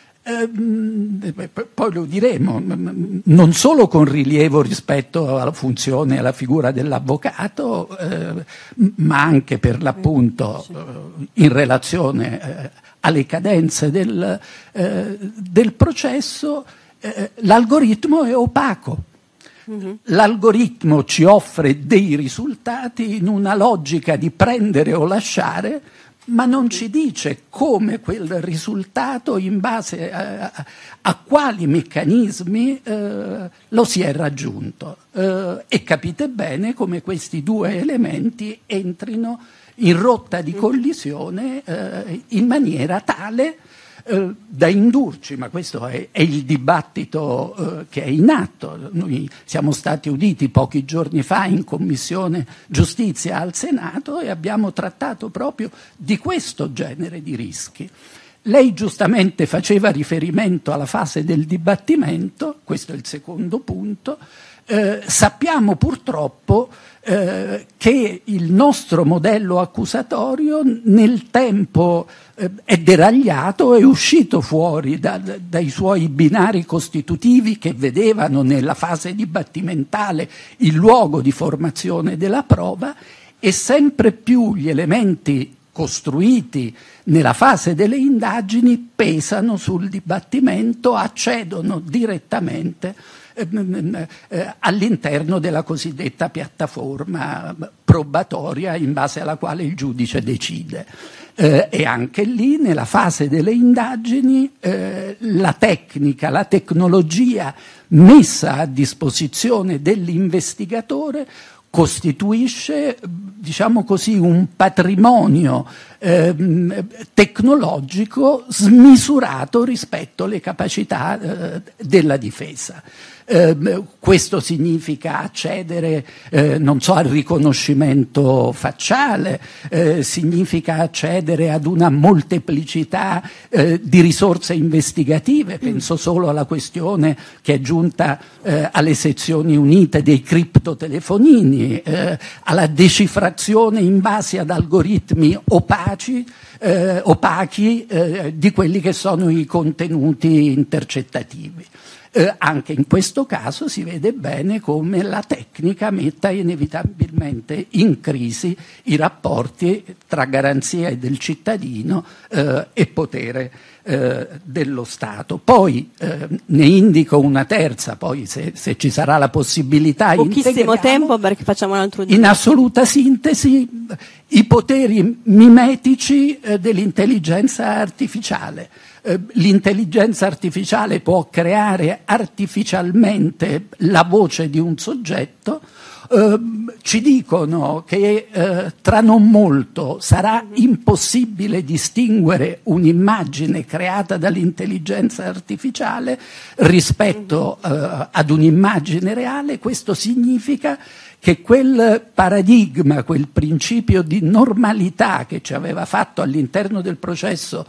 poi lo diremo, non solo con rilievo rispetto alla funzione e alla figura dell'avvocato, ma anche per l'appunto in relazione alle cadenze del processo, l'algoritmo è opaco. L'algoritmo ci offre dei risultati in una logica di prendere o lasciare, ma non ci dice come quel risultato, in base a quali meccanismi lo si è raggiunto. E capite bene come questi due elementi entrino in rotta di collisione in maniera tale da indurci, ma questo è il dibattito che è in atto. Noi siamo stati uditi pochi giorni fa in Commissione Giustizia al Senato e abbiamo trattato proprio di questo genere di rischi. Lei giustamente faceva riferimento alla fase del dibattimento, questo è il secondo punto. Sappiamo purtroppo che il nostro modello accusatorio nel tempo è deragliato, è uscito fuori dai suoi binari costitutivi che vedevano nella fase dibattimentale il luogo di formazione della prova, e sempre più gli elementi costruiti nella fase delle indagini pesano sul dibattimento, accedono direttamente all'interno della cosiddetta piattaforma probatoria in base alla quale il giudice decide. E anche lì, nella fase delle indagini, la tecnica, la tecnologia messa a disposizione dell'investigatore costituisce, diciamo così, un patrimonio tecnologico smisurato rispetto alle capacità della difesa. Questo significa accedere, non so, al riconoscimento facciale, significa accedere ad una molteplicità di risorse investigative. Penso solo alla questione che è giunta alle sezioni unite dei criptotelefonini, alla decifrazione in base ad algoritmi opachi opachi di quelli che sono i contenuti intercettativi. Anche in questo caso si vede bene come la tecnica metta inevitabilmente in crisi i rapporti tra garanzia del cittadino e potere dello Stato. Poi ne indico una terza, poi se ci sarà la possibilità. Pochissimo tempo perché facciamo un altro giro. In assoluta sintesi, i poteri mimetici dell'intelligenza artificiale. L'intelligenza artificiale può creare artificialmente la voce di un soggetto. Ci dicono che tra non molto sarà impossibile distinguere un'immagine creata dall'intelligenza artificiale rispetto ad un'immagine reale. Questo significa che quel paradigma, quel principio di normalità che ci aveva fatto all'interno del processo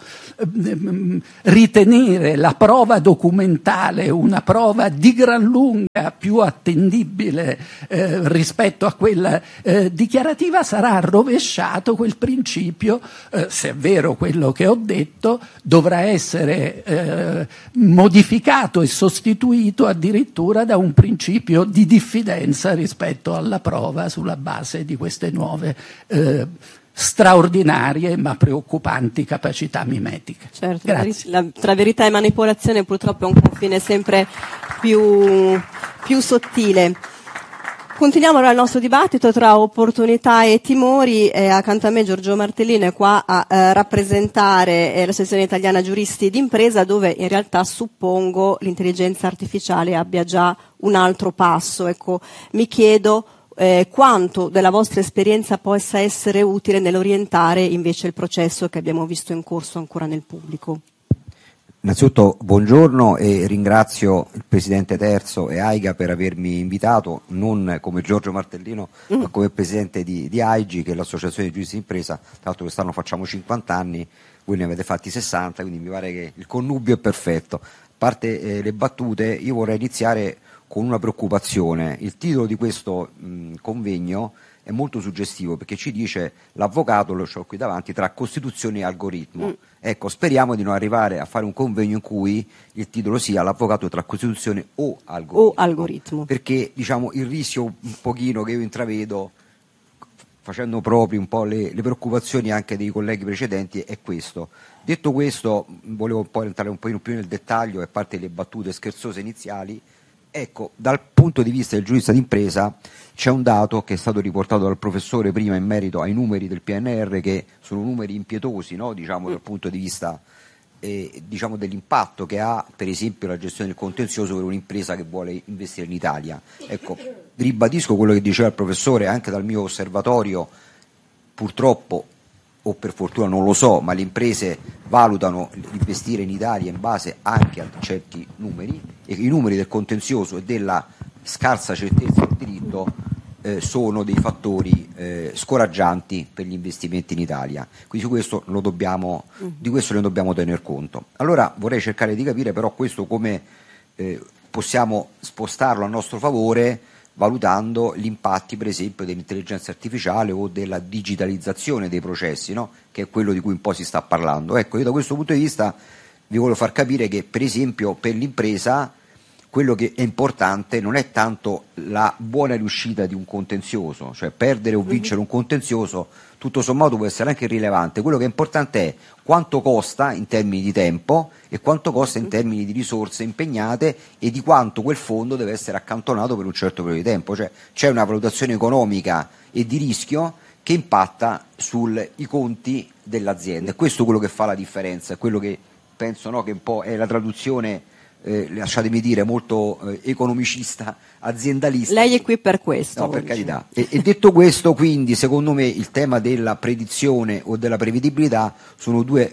ritenere la prova documentale una prova di gran lunga più attendibile rispetto a quella dichiarativa, sarà rovesciato quel principio, se è vero quello che ho detto, dovrà essere modificato e sostituito addirittura da un principio di diffidenza rispetto alla prova sulla base di queste nuove straordinarie ma preoccupanti capacità mimetiche. Certo, Grazie. Tra verità e manipolazione purtroppo è un confine sempre più sottile. Continuiamo allora il nostro dibattito tra opportunità e timori. Accanto a me Giorgio Martellino è qua a rappresentare l'Associazione Italiana Giuristi d'Impresa, dove in realtà suppongo l'intelligenza artificiale abbia già un altro passo. Ecco, mi chiedo quanto della vostra esperienza possa essere utile nell'orientare invece il processo che abbiamo visto in corso ancora nel pubblico. Innanzitutto buongiorno e ringrazio il Presidente Terzo e AIGA per avermi invitato, non come Giorgio Martellino ma come Presidente di AIGI, che è l'Associazione di Giuristi d'Impresa. Tra l'altro quest'anno facciamo 50 anni, voi ne avete fatti 60, quindi mi pare che il connubio è perfetto. A parte le battute, io vorrei iniziare con una preoccupazione. Il titolo di questo convegno è molto suggestivo perché ci dice l'avvocato, lo ho qui davanti, tra Costituzione e algoritmo. Ecco, speriamo di non arrivare a fare un convegno in cui il titolo sia l'avvocato tra Costituzione o algoritmo. Perché diciamo il rischio un pochino che io intravedo, facendo proprio un po' le preoccupazioni anche dei colleghi precedenti, è questo. Detto questo, volevo poi entrare un po' più nel dettaglio, a parte le battute scherzose iniziali. Ecco, dal punto di vista del giurista d'impresa c'è un dato che è stato riportato dal professore prima in merito ai numeri del PNR, che sono numeri impietosi, no? Diciamo, dal punto di vista diciamo dell'impatto che ha per esempio la gestione del contenzioso per un'impresa che vuole investire in Italia. Ecco, ribadisco quello che diceva il professore, anche dal mio osservatorio purtroppo o per fortuna non lo so, ma le imprese valutano investire in Italia in base anche a certi numeri, e i numeri del contenzioso e della scarsa certezza del diritto sono dei fattori scoraggianti per gli investimenti in Italia. Quindi di questo ne dobbiamo tener conto. Allora vorrei cercare di capire però questo come possiamo spostarlo a nostro favore, valutando gli impatti per esempio dell'intelligenza artificiale o della digitalizzazione dei processi, no? Che è quello di cui un po' si sta parlando. Ecco, io da questo punto di vista vi voglio far capire che per esempio per l'impresa quello che è importante non è tanto la buona riuscita di un contenzioso, cioè perdere o vincere un contenzioso tutto sommato può essere anche rilevante. Quello che è importante è quanto costa in termini di tempo e quanto costa in termini di risorse impegnate e di quanto quel fondo deve essere accantonato per un certo periodo di tempo. Cioè c'è una valutazione economica e di rischio che impatta sui conti dell'azienda. E questo è quello che fa la differenza, è quello che penso, no, che un po' è la traduzione lasciatemi dire molto economicista, aziendalista. Lei è qui per questo. No, per carità. E detto questo, quindi secondo me il tema della predizione o della prevedibilità sono due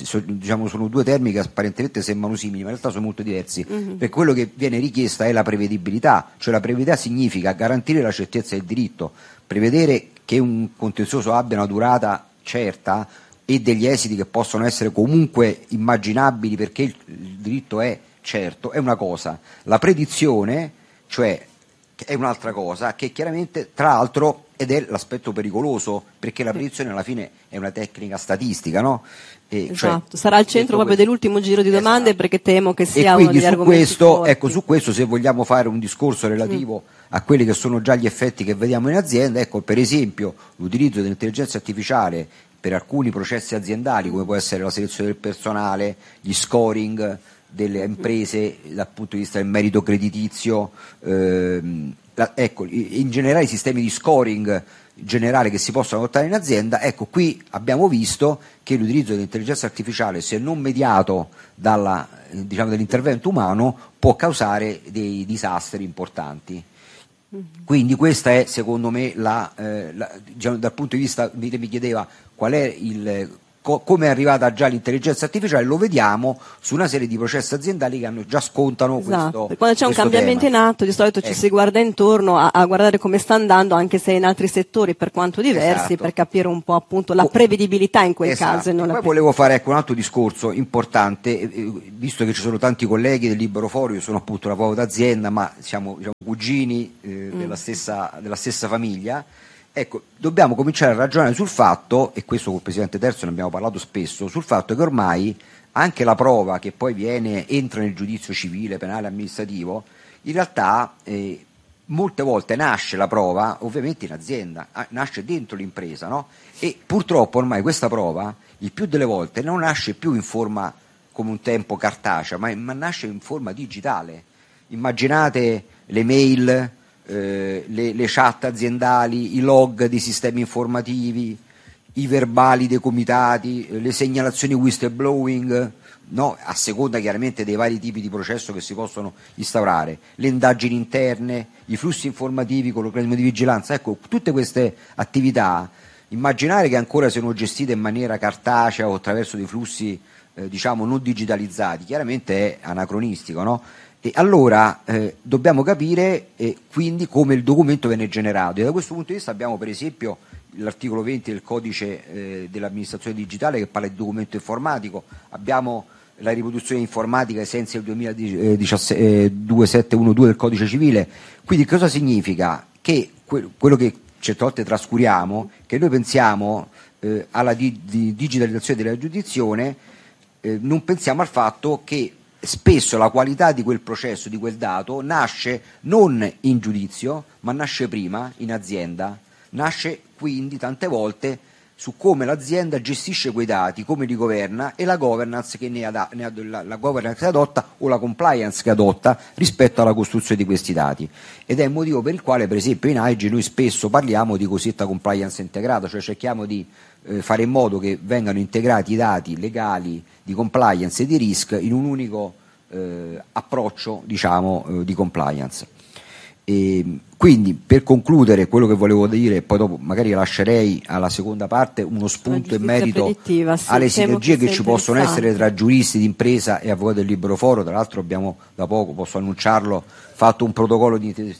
termini che apparentemente sembrano simili ma in realtà sono molto diversi, perché quello che viene richiesta è la prevedibilità, cioè la prevedibilità significa garantire la certezza del diritto, prevedere che un contenzioso abbia una durata certa e degli esiti che possono essere comunque immaginabili perché il diritto è certo, è una cosa. La predizione, cioè, è un'altra cosa che chiaramente, tra l'altro, ed è l'aspetto pericoloso, perché la predizione alla fine è una tecnica statistica, no? Esatto, sarà al centro proprio dell'ultimo giro di domande, esatto, perché temo che sia uno degli argomenti forti. Ecco, su questo, se vogliamo fare un discorso relativo a quelli che sono già gli effetti che vediamo in azienda, ecco, per esempio l'utilizzo dell'intelligenza artificiale per alcuni processi aziendali, come può essere la selezione del personale, gli scoring delle imprese dal punto di vista del merito creditizio, ecco, in generale i sistemi di scoring generale che si possono adottare in azienda. Ecco, qui abbiamo visto che l'utilizzo dell'intelligenza artificiale, se non mediato dall'intervento umano, può causare dei disastri importanti. Quindi questa è, secondo me, diciamo, dal punto di vista, mi chiedeva qual è come è arrivata già l'intelligenza artificiale, lo vediamo su una serie di processi aziendali che già scontano esatto. Quando c'è un cambiamento in atto, di solito ci si guarda intorno a guardare come sta andando, anche se in altri settori, per quanto diversi, per capire un po' appunto la prevedibilità in quel caso. E non poi volevo fare un altro discorso importante, visto che ci sono tanti colleghi del Libero Foro, io sono appunto un avvocato d'azienda, ma siamo cugini della stessa famiglia. Ecco, dobbiamo cominciare a ragionare sul fatto, e questo col Presidente Terzo ne abbiamo parlato spesso, sul fatto che ormai anche la prova che poi entra nel giudizio civile, penale, amministrativo, in realtà molte volte nasce la prova ovviamente in azienda, nasce dentro l'impresa, no? E purtroppo ormai questa prova il più delle volte non nasce più in forma come un tempo cartacea, ma nasce in forma digitale. Immaginate le mail, le chat aziendali, i log dei sistemi informativi, i verbali dei comitati, le segnalazioni whistleblowing, no? A seconda chiaramente dei vari tipi di processo che si possono instaurare, le indagini interne, i flussi informativi con l'organismo di vigilanza. Ecco, tutte queste attività, immaginare che ancora siano gestite in maniera cartacea o attraverso dei flussi diciamo non digitalizzati, chiaramente è anacronistico, no? E allora dobbiamo capire quindi come il documento viene generato, e da questo punto di vista abbiamo per esempio l'articolo 20 del codice dell'amministrazione digitale che parla di documento informatico, abbiamo la riproduzione informatica ai sensi del 2712 del codice civile. Quindi cosa significa? Che quello che certe volte trascuriamo, che noi pensiamo alla digitalizzazione della giurisdizione, non pensiamo al fatto che spesso la qualità di quel processo, di quel dato, nasce non in giudizio, ma nasce prima in azienda, nasce quindi tante volte su come l'azienda gestisce quei dati, come li governa e la governance che la governance che adotta o la compliance che adotta rispetto alla costruzione di questi dati. Ed è il motivo per il quale, per esempio, in AIG noi spesso parliamo di cosiddetta compliance integrata, cioè cerchiamo di fare in modo che vengano integrati i dati legali di compliance e di risk in un unico approccio, diciamo, di compliance. E quindi, per concludere, quello che volevo dire, poi dopo magari lascerei alla seconda parte uno spunto in merito alle sinergie che ci possono essere tra giuristi d'impresa e avvocati del Libero Foro. Tra l'altro abbiamo da poco, posso annunciarlo, stipulato un protocollo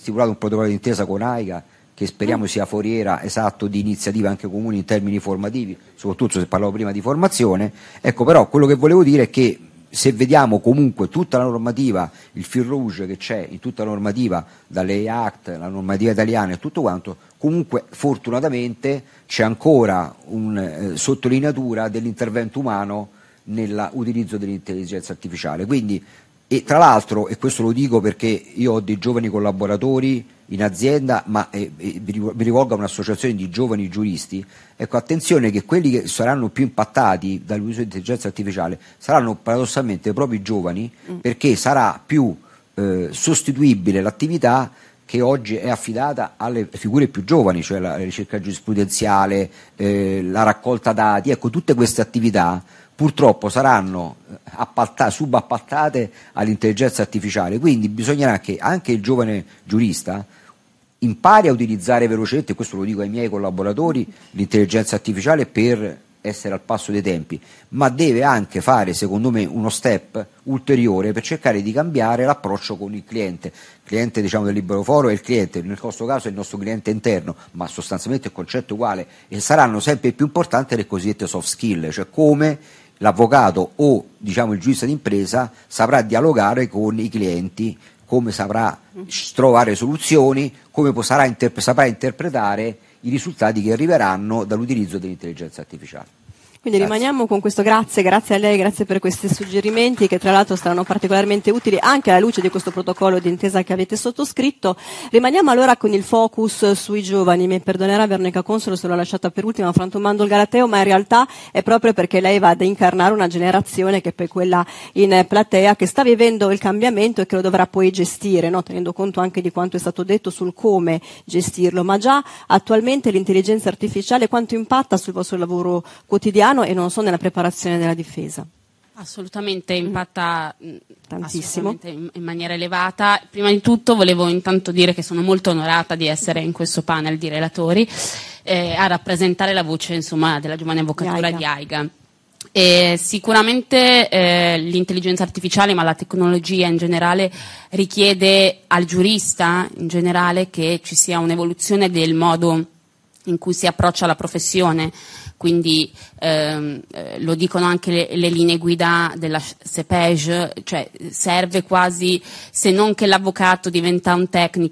di intesa con AIGA che speriamo sia foriera esatto di iniziative anche comuni in termini formativi, soprattutto se parlavo prima di formazione. Ecco, però quello che volevo dire è che se vediamo comunque tutta la normativa, il fil rouge che c'è in tutta la normativa, dalle Act, la normativa italiana e tutto quanto, comunque fortunatamente c'è ancora una sottolineatura dell'intervento umano nell'utilizzo dell'intelligenza artificiale. Quindi, e tra l'altro, e questo lo dico perché io ho dei giovani collaboratori in azienda, ma mi rivolgo a un'associazione di giovani giuristi, ecco, attenzione che quelli che saranno più impattati dall'uso dell'intelligenza artificiale saranno paradossalmente proprio i giovani, perché sarà più sostituibile l'attività che oggi è affidata alle figure più giovani, cioè la ricerca giurisprudenziale, la raccolta dati. Ecco, tutte queste attività purtroppo saranno subappaltate all'intelligenza artificiale, quindi bisognerà che anche il giovane giurista impari a utilizzare velocemente, questo lo dico ai miei collaboratori, l'intelligenza artificiale per essere al passo dei tempi, ma deve anche fare, secondo me, uno step ulteriore per cercare di cambiare l'approccio con il cliente. Il cliente, diciamo, del Libero Foro è il cliente, nel nostro caso è il nostro cliente interno, ma sostanzialmente il concetto è uguale, e saranno sempre più importanti le cosiddette soft skill, cioè come l'avvocato o, diciamo, il giurista d'impresa saprà dialogare con i clienti, come saprà trovare soluzioni, come saprà interpretare i risultati che arriveranno dall'utilizzo dell'intelligenza artificiale. Quindi rimaniamo con questo grazie a lei, grazie per questi suggerimenti che tra l'altro saranno particolarmente utili anche alla luce di questo protocollo d'intesa che avete sottoscritto. Rimaniamo allora con il focus sui giovani, mi perdonerà Veronica Consolo se l'ho lasciata per ultima frantumando il Galateo, ma in realtà è proprio perché lei va ad incarnare una generazione che è poi quella in platea che sta vivendo il cambiamento e che lo dovrà poi gestire, no? Tenendo conto anche di quanto è stato detto sul come gestirlo, ma già attualmente l'intelligenza artificiale quanto impatta sul vostro lavoro quotidiano e non so nella preparazione della difesa? Assolutamente, impatta tantissimo, assolutamente in maniera elevata. Prima di tutto volevo intanto dire che sono molto onorata di essere in questo panel di relatori a rappresentare la voce insomma della giovane avvocatura di AIGA. Sicuramente l'intelligenza artificiale, ma la tecnologia in generale, richiede al giurista in generale che ci sia un'evoluzione del modo in cui si approccia la professione, quindi lo dicono anche le linee guida della CEPEJ, cioè serve quasi, se non che l'avvocato diventa un tecnico